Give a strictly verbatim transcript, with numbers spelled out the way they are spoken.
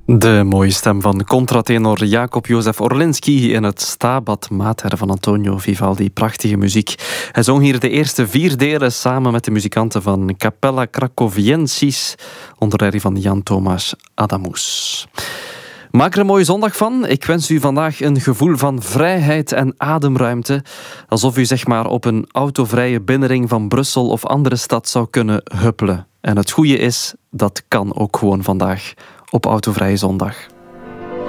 De mooie stem van contratenor Jacob Jozef Orlinski in het Stabat Mater van Antonio Vivaldi. Prachtige muziek. Hij zong hier de eerste vier delen samen met de muzikanten van Capella Cracoviensis onder leiding van Jan Thomas Adamus. Maak er een mooie zondag van. Ik wens u vandaag een gevoel van vrijheid en ademruimte. Alsof u zeg maar op een autovrije binnenring van Brussel of andere stad zou kunnen huppelen. En het goede is, dat kan ook gewoon vandaag op Autovrije Zondag.